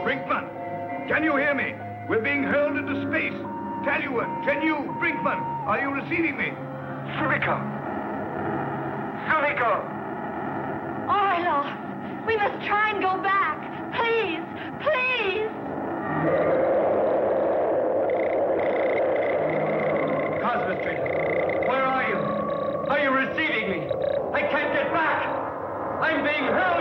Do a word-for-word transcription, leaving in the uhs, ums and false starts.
Brinkman, can you hear me? We're being hurled into space. Tallulah, can you? Brinkman, are you receiving me? Sumiko! Sumiko! Orlov, we must try and go back. Please, please! Cosmostrate, where are you? Are you receiving me? I can't get back! I'm being held